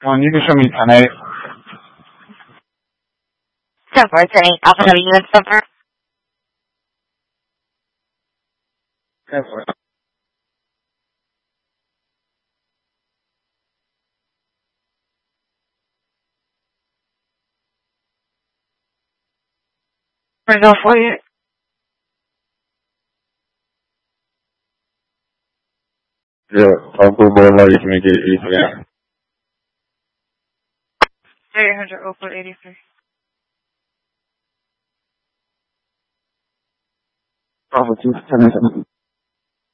You can show me 10-8. 10-4, 10-8, Alpha W, that's 10-4. 10-4. We're going for you. Yeah, I'll go more like you can make it easy. Yeah. 800, 0483. Alpha 2, 10-7.